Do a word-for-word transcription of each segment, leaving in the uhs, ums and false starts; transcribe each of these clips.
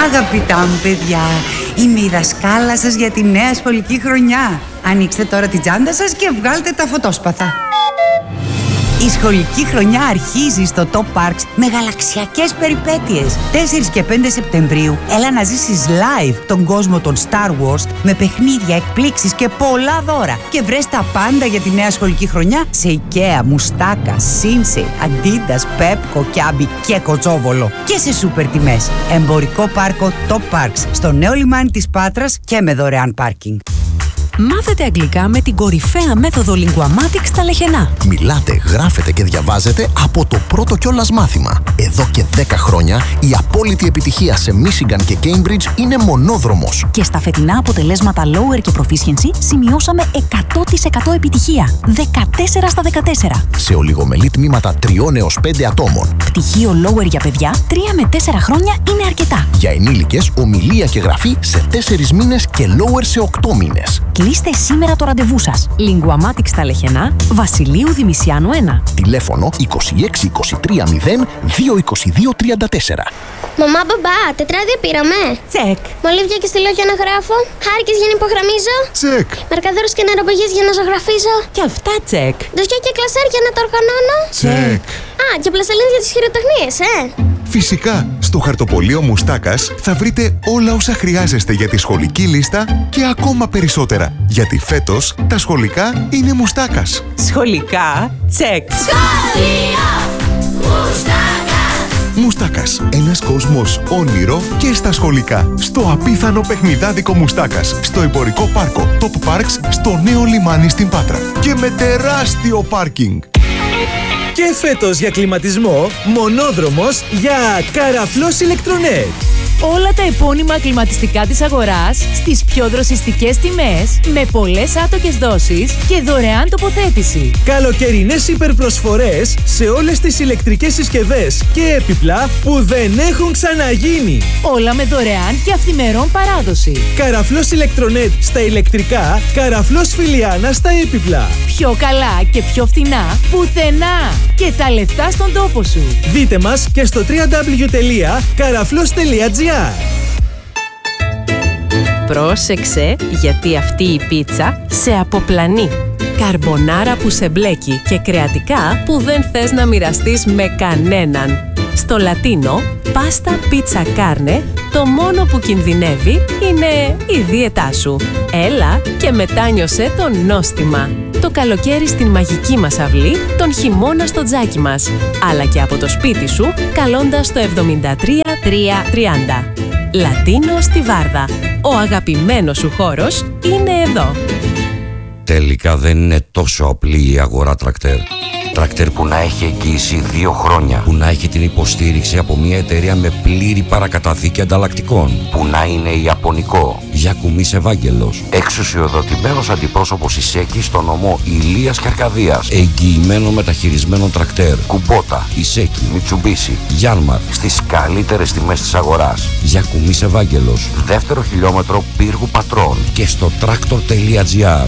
Αγαπητά μου παιδιά, είμαι η δασκάλα σας για τη νέα σχολική χρονιά. Ανοίξτε τώρα την τσάντα σας και βγάλτε τα φωτόσπαθα. Η σχολική χρονιά αρχίζει στο Top Parks με γαλαξιακές περιπέτειες. τέσσερις και πέντε Σεπτεμβρίου έλα να ζήσεις live τον κόσμο των Star Wars με παιχνίδια, εκπλήξεις και πολλά δώρα. Και βρες τα πάντα για τη νέα σχολική χρονιά σε IKEA, Μουστάκα, Sinsei, Adidas, Pepco, Kiabi και Κοτσόβολο. Και σε σούπερ τιμές. Εμπορικό πάρκο Top Parks στο νέο λιμάνι της Πάτρας και με δωρεάν πάρκινγκ. Μάθετε αγγλικά με την κορυφαία μέθοδο Linguamatics στα Λεχενά. Μιλάτε, γράφετε και διαβάζετε από το πρώτο κιόλας μάθημα. Εδώ και δέκα χρόνια η απόλυτη επιτυχία σε Michigan και Cambridge είναι μονόδρομος. Και στα φετινά αποτελέσματα Lower και Proficiency σημειώσαμε εκατό τοις εκατό επιτυχία. δεκατέσσερα στα δεκατέσσερα. Σε ολιγομελή τμήματα τριών έως πέντε ατόμων. Πτυχίο Lower για παιδιά τρία με τέσσερα χρόνια είναι αρκετά. Για ενήλικες, ομιλία και γραφή σε τέσσερις μήνες και Lower σε οκτώ μήνες. Κλείστε σήμερα το ραντεβού σας. Linguamatics στα Λεχενά, Βασιλείου Δημησιάνου ένα. Τηλέφωνο είκοσι έξι είκοσι τρία μηδέν δύο είκοσι δύο τριάντα τέσσερα. Μαμά, μπαμπά, τετράδια πήραμε. Τσεκ. Μολύβια και στυλό για να γράφω. Χάρκες για να υπογραμμίζω. Τσεκ. Μαρκαδόρους και νεροπαγές για να ζωγραφίζω. Και αυτά τσεκ. Ντοσιά και κλασέρ για να τα οργανώνω. Τσεκ. Α, και πλαστελίνες για τις χειροτεχνίες, ε. Φυσικά, στο χαρτοπολείο Μουστάκας θα βρείτε όλα όσα χρειάζεστε για τη σχολική λίστα και ακόμα περισσότερα. Γιατί φέτος τα σχολικά είναι Μουστάκας. Σχολικά τσεκ. Σχολείο Μουστάκας. Μουστάκας. Ένας κόσμος όνειρο και στα σχολικά. Στο απίθανο παιχνιδάδικο Μουστάκας. Στο εμπορικό πάρκο Top Parks στο νέο λιμάνι στην Πάτρα. Και με τεράστιο πάρκινγκ. Και φέτος για κλιματισμό, μονόδρομος για Καραφλός Ηλεκτρονέτ. Όλα τα επώνυμα κλιματιστικά της αγοράς στις πιο δροσιστικές τιμές, με πολλές άτοκες δόσεις και δωρεάν τοποθέτηση. Καλοκαιρινές υπερπροσφορές σε όλες τις ηλεκτρικές συσκευές και έπιπλα που δεν έχουν ξαναγίνει. Όλα με δωρεάν και αυθημερών παράδοση. Καραφλός Ηλεκτρονέτ στα ηλεκτρικά, Καραφλός Φιλιάνα στα έπιπλα. Πιο καλά και πιο φθηνά πουθενά. Και τα λεφτά στον τόπο σου. Δείτε μας και στο double-u double-u double-u τελεία καραφλός τελεία τζι άρ. Πρόσεξε, γιατί αυτή η πίτσα σε αποπλανεί. Καρμπονάρα που σε μπλέκει και κρεατικά που δεν θες να μοιραστείς με κανέναν. Στο Λατίνο, πάστα πίτσα κάρνε, το μόνο που κινδυνεύει είναι η δίαιτά σου. Έλα και μετάνιωσε το νόστιμα. Το καλοκαίρι στην μαγική μας αυλή, τον χειμώνα στο τζάκι μας. Αλλά και από το σπίτι σου, καλώντας το εβδομήντα τρία τριακόσια τριάντα. Λατίνο στη Βάρδα. Ο αγαπημένος σου χώρος είναι εδώ. Τελικά δεν είναι τόσο απλή η αγορά τρακτέρ. Τρακτέρ που να έχει εγγύηση δύο χρόνια. Που να έχει την υποστήριξη από μια εταιρεία με πλήρη παρακαταθήκη ανταλλακτικών. Που να είναι ιαπωνικό. Γιακουμής Ευάγγελος. Εξουσιοδοτημένος αντιπρόσωπος Ισέκη στο νομό Ηλίας και Αρκαδίας. Εγγυημένο μεταχειρισμένο τρακτέρ. Κουμπότα, Ισέκη, Μιτσουμπίσι, Γιάνμαρ. Στις καλύτερες τιμές της αγοράς. Γιακουμής Ευάγγελος. Δεύτερο χιλιόμετρο Πύργου Πατρών. Και στο τρακτορ τελεία τζι άρ.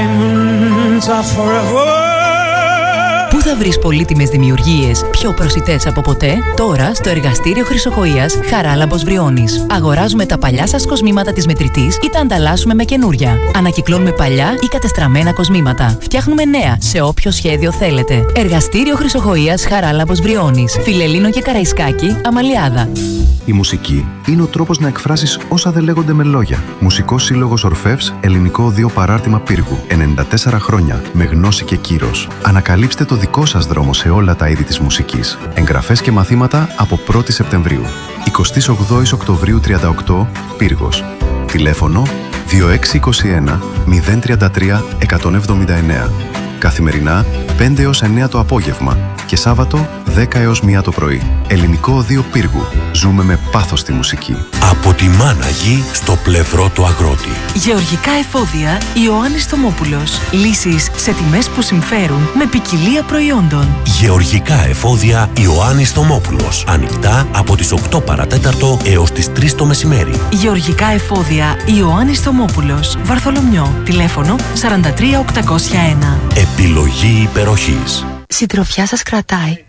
Πού θα βρεις πολύτιμες δημιουργίες πιο προσιτές από ποτέ? Τώρα στο εργαστήριο Χρυσοχοΐας Χαράλαμπος Βριώνης. Αγοράζουμε τα παλιά σας κοσμήματα της μετρητής ή τα ανταλλάσσουμε με καινούρια. Ανακυκλώνουμε παλιά ή κατεστραμμένα κοσμήματα. Φτιάχνουμε νέα σε όποιο σχέδιο θέλετε. Εργαστήριο Χρυσοχοΐας Χαράλαμπος Βριώνης. Φιλελλήνο και Καραϊσκάκη, Αμαλιάδα. Η μουσική είναι ο τρόπος να εκφράσεις όσα δεν λέγονται με λόγια. Μουσικός Σύλλογος Ορφεύς, Ελληνικό Οδείο Παράρτημα Πύργου. ενενήντα τέσσερα χρόνια με γνώση και κύρος. Ανακαλύψτε το δικό σας δρόμο σε όλα τα είδη της μουσικής. Εγγραφές και μαθήματα από πρώτη Σεπτεμβρίου. εικοστή όγδοη Οκτωβρίου τριάντα οκτώ, Πύργος. Τηλέφωνο δύο έξι είκοσι ένα μηδέν τριάντα τρία εκατόν εβδομήντα εννέα. Καθημερινά πέντε έως εννέα το απόγευμα και Σάββατο δέκα έως μία το πρωί. Ελληνικό Οδείο Πύργου. Ζούμε με πάθος τη μουσική. Από τη μάνα γη στο πλευρό του αγρότη. Γεωργικά εφόδια Ιωάννης Θωμόπουλος. Λύσεις σε τιμές που συμφέρουν με ποικιλία προϊόντων. Γεωργικά εφόδια Ιωάννης Θωμόπουλος. Ανοιχτά από τις οκτώ παρατέταρτο έως τις τρεις το μεσημέρι. Γεωργικά εφόδια Ιωάννης Θωμόπουλος. Βαρθολομιό. Τηλέφωνο σαράντα τρία οκτακόσια ένα. Επιλογή υπεροχής. Συντροφιά σας κρατάει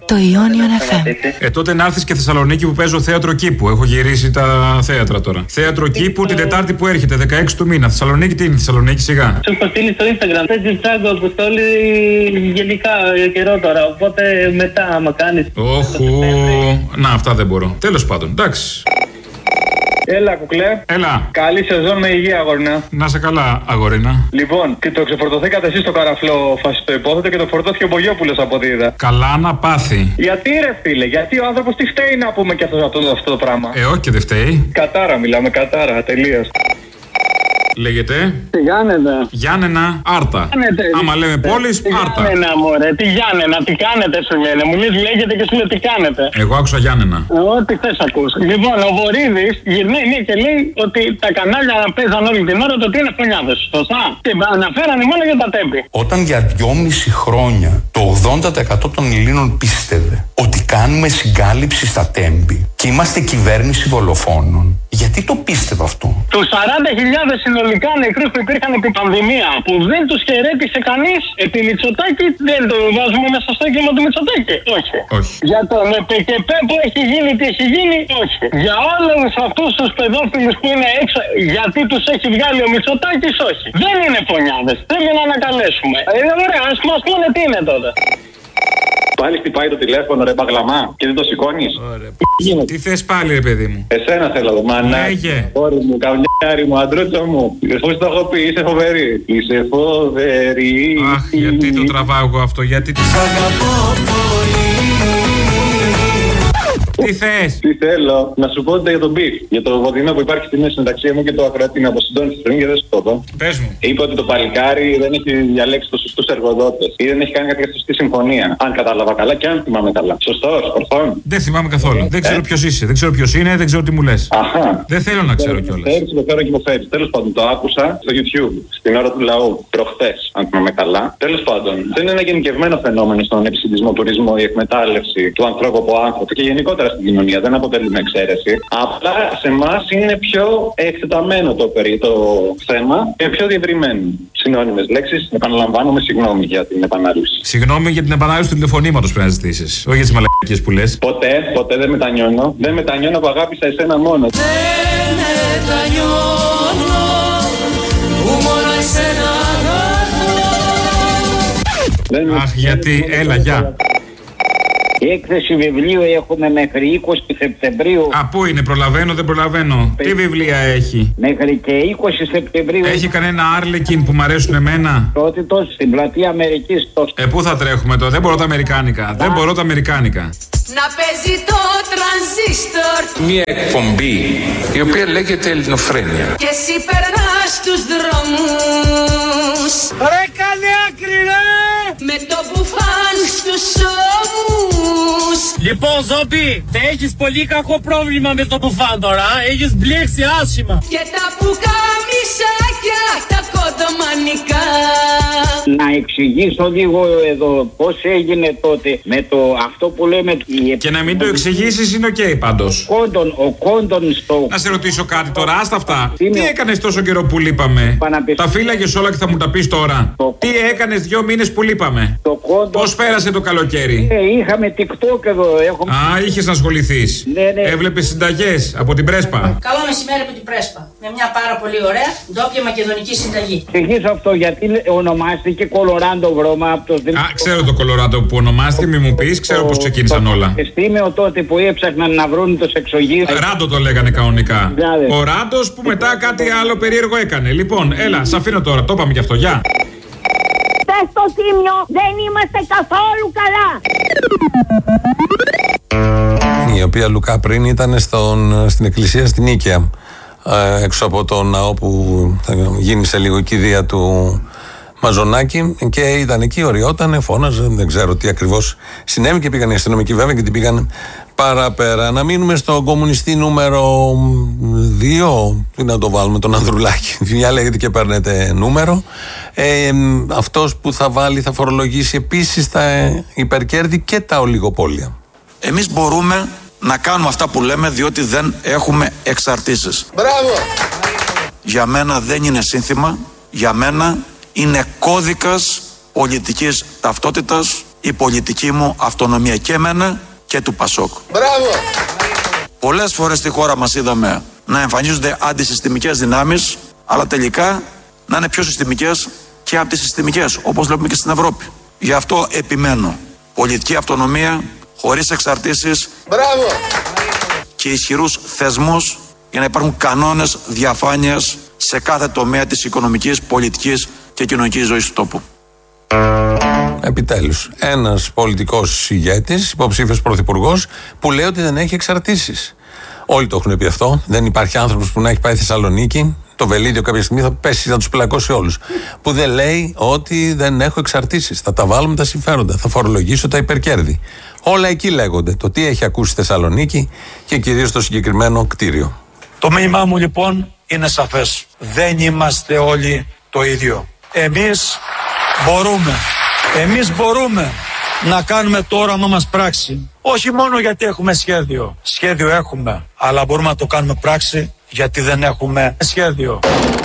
Το Ionian εφ εμ. Ε, τότε να έρθεις και Θεσσαλονίκη που παίζω θέατρο κήπου. Έχω γυρίσει τα θέατρα τώρα. Θέατρο κήπου την Τετάρτη που έρχεται, δεκαέξι του μήνα. Θεσσαλονίκη, τι είναι Θεσσαλονίκη, σιγά. Σου έχω στείλει στο Instagram. Παίζει τσάγκο αποστόλη γενικά για καιρό τώρα. Οπότε μετά, άμα κάνεις. Όχου. Να, αυτά δεν μπορώ. Τέλος πάντων, εντάξει. Έλα, κουκλέ. Έλα. Καλή σεζόν με υγεία, αγορίνα. Να σε καλά, αγορίνα. Λοιπόν, και το ξεφορτωθήκατε εσείς στο καραφλό φασιστό υπόθετο και το φορτώθηκε ο Μπογιόπουλος από ό,τι είδα. Καλά να πάθει. Γιατί ρε φίλε, γιατί ο άνθρωπος τι φταίει να πούμε και αυτό, αυτό, αυτό το πράγμα. Ε, όχι και δεν φταίει. Κατάρα, μιλάμε, κατάρα, τελείως. Λέγεται. Τι Γιάννενα. Γιάννενα, Άρτα. Κάνετε. Άμα λέμε πόλης, Άρτα. Τι Γιάννενα, μωρέ, τι Γιάννενα, τι κάνετε σου λένε. Μου λες λέγεται και σου λέει τι κάνετε. Εγώ άκουσα Γιάννενα. Ό,τι θες ακούς. Λοιπόν, ο Βορύδης γυρνάει ναι, και λέει ότι τα κανάλια παίζαν όλη την ώρα το ότι είναι φωνιάδες. Σωστά. Και αναφέρανε μόνο για τα τέμπη. Όταν για δυόμιση χρόνια το ογδόντα τοις εκατό των Ελλήνων πίστευε ότι κάνουμε συγκάλυψη στα τέμπη και είμαστε κυβέρνηση δολοφόνων, γιατί το πίστευε αυτό. Τους σαράντα χιλιάδες συνολικά νεκρούς που υπήρχαν επί πανδημία, που δεν τους χαιρέτησε κανείς, επί Μητσοτάκη, δεν το βάζουμε μέσα στο έγκλημα του Μητσοτάκη. Όχι. Όχι. Για τον ΕΠΚΕΠΕ που έχει γίνει, τι έχει γίνει, όχι. Για όλους αυτούς τους παιδόφιλους που είναι έξω, γιατί τους έχει βγάλει ο Μητσοτάκης, όχι. Δεν είναι φωνιάδες. Πρέπει να ανακαλέσουμε. Ε, ωραία, ας μας πούνε τι είναι τότε. Πάλι χτυπάει το τηλέφωνο, ρε Παγλαμά, και δεν το σηκώνεις. Ωραία. Τι θες πάλι, ρε παιδί μου. Εσένα θέλω, μάνα. Λέγε. Κόρη μου, καβλιάρι μου, αντρούτσο μου. Πώς το έχω πει, είσαι φοβερή. Είσαι φοβερή. Αχ, γιατί το τραβάω εγώ αυτό, γιατί τη αγαπώ πολύ. Τι θες? Τι θέλω, να σου πω για τον μπιφ. Για το βοδινό που υπάρχει στη μέση μεταξύ μου και το ακροατή να αποσυντώνει πριν και δεν σου το πω. Πες μου. Είπε ότι το παλικάρι δεν έχει διαλέξει τους σωστούς εργοδότες ή δεν έχει κάνει κάποια σωστή συμφωνία. Αν κατάλαβα καλά και αν θυμάμαι καλά. Σωστός, ορθόν. Δεν θυμάμαι καθόλου. Δεν ξέρω ποιος είσαι. Δεν ξέρω ποιος είναι, δεν ξέρω τι μου λες. Αχα. Δεν θέλω να ξέρω κιόλας. Φέρεις, το φέρω και υποφέρεις. Τέλος πάντων, το άκουσα στο YouTube στην ώρα του λαού προχθές, αν θυμάμαι καλά. Τέλος πάντων, δεν είναι ένα γενικευμένο φαινόμενο στον επισυντισμό τουρισμό η εκμετάλλευση του ανθρώπου από άνθρωπο και γενικότερα στην κοινωνία. Δεν αποτελούμε εξαίρεση. Απλά σε εμάς είναι πιο εκτεταμένο το περί το θέμα και πιο διευρυμένο. Συνώνυμες λέξεις. Επαναλαμβάνομαι, συγγνώμη για την επανάληψη. Συγγνώμη για την επανάληψη του τηλεφωνήματος πρέπει να ζητήσεις. Όχι για τις μαλακίες που λες. Ποτέ, ποτέ δεν μετανιώνω. Δεν μετανιώνω που αγάπησα εσένα μόνο. Δεν μετανιώνω που μόνο εσένα αγαπώ. Αχ, γιατί, έλα, γεια. Έκθεση βιβλίου έχουμε μέχρι είκοσι Σεπτεμβρίου. Α, πού είναι, προλαβαίνω, δεν προλαβαίνω. Τι βιβλία έχει? Μέχρι και είκοσι Σεπτεμβρίου. Έχει κανένα Άρλεκιν που μ' αρέσουν εμένα? Τότε τόσο στην πλατεία Αμερικής. Τόσο. Ε, πού θα τρέχουμε τώρα, δεν μπορώ τα αμερικάνικα. Α. Δεν μπορώ τα αμερικάνικα. Να παίζει το τρανζίστορ. Μία εκπομπή η οποία λέγεται Ελληνοφρένεια. Και εσύ περνάς τους δρόμους. Ρε καλή άκρη ρε! Με το μπουφάν στους ώμους. Λοιπόν Ζόμπι, έχεις πολύ κακό πρόβλημα με το μπουφάν τώρα. Έχεις μπλέξει άσχημα. Και τα πουκαμισάκια, τα κοντομανικά. Να εξηγήσω λίγο εδώ πώς έγινε τότε με το αυτό που λέμε. Και να μην το εξηγήσεις είναι οκ okay, πάντως. Κόντον, ο κόντον στο. Να σε ρωτήσω κάτι τώρα, άστα αυτά. Τι, Τι έκανες τόσο καιρό που λείπαμε? Τα φύλαγες όλα και θα μου τα πεις τώρα. Το... Τι έκανες δύο μήνες που λείπαμε? Κόντον... Πώς πέρασε το καλοκαίρι? Ε, είχαμε TikTok εδώ. Έχουμε... Α, είχες να ασχοληθείς. Ναι, ναι. Έβλεπες συνταγές από την Πρέσπα. Καλό μεσημέρι από την Πρέσπα. Με μια πάρα πολύ ωραία ντόπια μακεδονική συνταγή. Εξηγήσω αυτό γιατί ονομάστηκε Κολοράντο βρώμα από το Α, ξέρω το Κολοράντο που ονομάστηκε, μη μου πεις, ξέρω πώς ξεκίνησαν όλα. Εστίμεο τότε που έψαχναν να βρουν το σεξογείο. Ράντο το λέγανε κανονικά. Ο Ράντος που μετά κάτι άλλο περίεργο έκανε. Λοιπόν, έλα, σ' αφήνω τώρα, το είπαμε κι αυτό, γεια. Στο Τίμιο δεν είμαστε καθόλου καλά. Η οποία Λουκά πριν ήταν στον, στην εκκλησία στην Νίκαια, έξω από το ναό που θα γίνει σε λίγο η κηδεία του Μαζονάκη, και ήταν εκεί, οριότανε, φώναζε, δεν ξέρω τι ακριβώς συνέβη και πήγαν οι αστυνομικοί βέβαια και την πήγαν παραπέρα. Να μείνουμε στο κομμουνιστή νούμερο δύο, τι να το βάλουμε, τον Ανδρουλάκη, διαλέγετε και παίρνετε νούμερο. Ε, αυτός που θα βάλει, θα φορολογήσει επίσης τα υπερκέρδη και τα ολιγοπόλια. Εμείς μπορούμε να κάνουμε αυτά που λέμε διότι δεν έχουμε εξαρτήσεις. Μπράβο! Για μένα δεν είναι σύνθημα, για μένα είναι κώδικας πολιτικής ταυτότητας η πολιτική μου αυτονομία και εμένα και του Πασόκ. Μπράβο! Πολλές φορές στη χώρα μας είδαμε να εμφανίζονται αντισυστημικές δυνάμεις, αλλά τελικά να είναι πιο συστημικές και αντισυστημικές, όπως βλέπουμε και στην Ευρώπη. Γι' αυτό επιμένω. Πολιτική αυτονομία, χωρίς εξαρτήσεις. Μπράβο! Και ισχυρούς θεσμούς για να υπάρχουν κανόνες διαφάνειας σε κάθε τομέα της οικονομικής, πολιτικής και κοινωνικής ζωής του τόπου. Επιτέλους, ένας πολιτικός ηγέτης, υποψήφιος πρωθυπουργός, που λέει ότι δεν έχει εξαρτήσεις. Όλοι το έχουν πει αυτό. Δεν υπάρχει άνθρωπος που να έχει πάει Θεσσαλονίκη, το Βελίδιο κάποια στιγμή θα πέσει να τους πλακώσει όλους. Που δεν λέει ότι δεν έχω εξαρτήσεις. Θα τα βάλουμε τα συμφέροντα, θα φορολογήσω τα υπερκέρδη. Όλα εκεί λέγονται. Το τι έχει ακούσει Θεσσαλονίκη και κυρίως το συγκεκριμένο κτίριο. Το μήνυμά μου λοιπόν είναι σαφές. Δεν είμαστε όλοι το ίδιο. Εμείς μπορούμε, εμείς μπορούμε να κάνουμε το όραμά μας πράξη. Όχι μόνο γιατί έχουμε σχέδιο. Σχέδιο έχουμε, αλλά μπορούμε να το κάνουμε πράξη γιατί δεν έχουμε σχέδιο.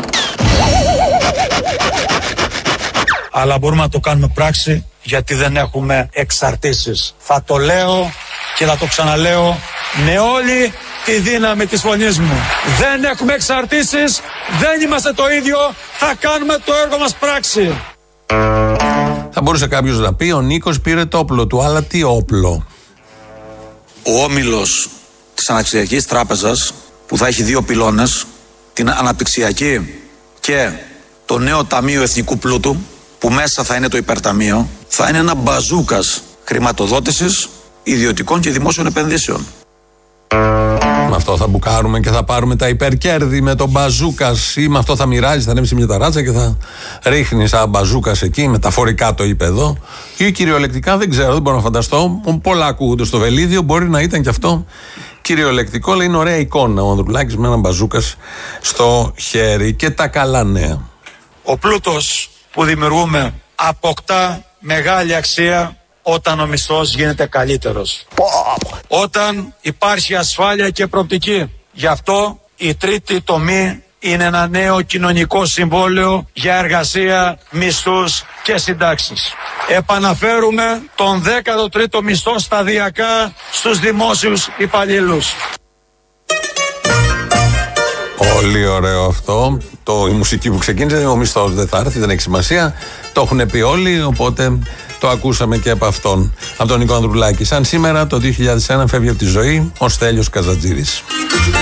Αλλά μπορούμε να το κάνουμε πράξη γιατί δεν έχουμε εξαρτήσεις. Θα το λέω και θα το ξαναλέω με όλη τη δύναμη της φωνής μου. Δεν έχουμε εξαρτήσεις, δεν είμαστε το ίδιο, θα κάνουμε το έργο μας πράξη. Θα μπορούσε κάποιος να πει: ο Νίκος πήρε το όπλο του, αλλά τι όπλο? Ο όμιλος της Αναπτυξιακής Τράπεζας, που θα έχει δύο πυλώνες, την αναπτυξιακή και το νέο Ταμείο Εθνικού Πλούτου, που μέσα θα είναι το υπερταμείο, θα είναι ένα μπαζούκας χρηματοδότησης ιδιωτικών και δημόσιων επενδύσεων. Με αυτό θα μπουκάρουμε και θα πάρουμε τα υπερκέρδη με τον μπαζούκας, ή με αυτό θα μοιράζει, θα ανέβει μια ταράτσα και θα ρίχνει σαν μπαζούκας εκεί, μεταφορικά το είπε εδώ, ή κυριολεκτικά δεν ξέρω, δεν μπορώ να φανταστώ. Πολλά ακούγονται στο Βελίδιο, μπορεί να ήταν και αυτό κυριολεκτικό, αλλά είναι ωραία εικόνα ο Ανδρουλάκης με έναν μπαζούκας στο χέρι. Και τα καλά νέα. Ο πλούτος που δημιουργούμε αποκτά μεγάλη αξία όταν ο μισθός γίνεται καλύτερος. Όταν υπάρχει ασφάλεια και προοπτική. Γι' αυτό η τρίτη τομή είναι ένα νέο κοινωνικό συμβόλαιο για εργασία, μισθούς και συντάξεις. Επαναφέρουμε τον δέκατο τρίτο μισθό σταδιακά στους δημόσιους υπαλλήλους. Πολύ ωραίο αυτό. Το, η μουσική που ξεκίνησε, ο μισθός δεν θα έρθει, δεν έχει σημασία. Το έχουν πει όλοι, οπότε το ακούσαμε και από αυτόν. Από τον Νίκο Ανδρουλάκη. Σαν σήμερα το δύο χιλιάδες ένα φεύγει από τη ζωή ο Στέλιος Καζατζίδης.